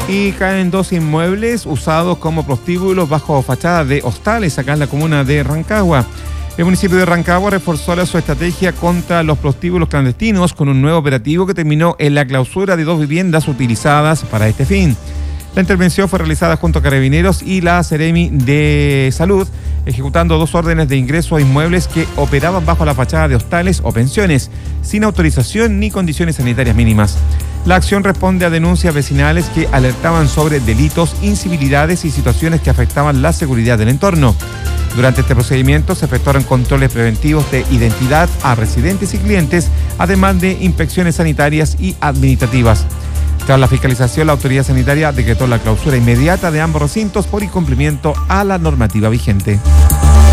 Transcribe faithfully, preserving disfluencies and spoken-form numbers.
Y caen dos inmuebles usados como prostíbulos bajo fachada de hostales acá en la comuna de Rancagua. El municipio de Rancagua reforzó la, su estrategia contra los prostíbulos clandestinos con un nuevo operativo que terminó en la clausura de dos viviendas utilizadas para este fin. La intervención fue realizada junto a Carabineros y la Seremi de Salud, ejecutando dos órdenes de ingreso a inmuebles que operaban bajo la fachada de hostales o pensiones, sin autorización ni condiciones sanitarias mínimas. La acción responde a denuncias vecinales que alertaban sobre delitos, incivilidades y situaciones que afectaban la seguridad del entorno. Durante este procedimiento se efectuaron controles preventivos de identidad a residentes y clientes, además de inspecciones sanitarias y administrativas. Tras la fiscalización, la autoridad sanitaria decretó la clausura inmediata de ambos recintos por incumplimiento a la normativa vigente.